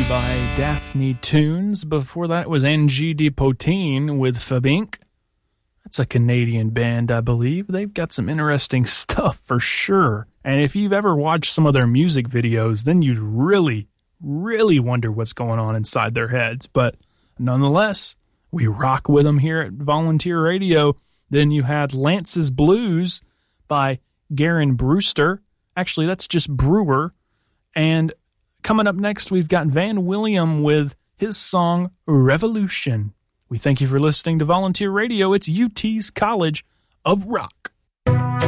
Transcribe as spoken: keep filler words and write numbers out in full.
by Daphne Tunes. Before that was Angie de Potine with Fabink. That's a Canadian band, I believe. They've got some interesting stuff for sure. And if you've ever watched some of their music videos, then you'd really, really wonder what's going on inside their heads. But nonetheless, we rock with them here at Volunteer Radio. Then you had Lance's Blues by Garen Brewster. Actually, that's just Brewer. And coming up next, we've got Van William with his song Revolution. We thank you for listening to Volunteer Radio. It's U T's College of Rock.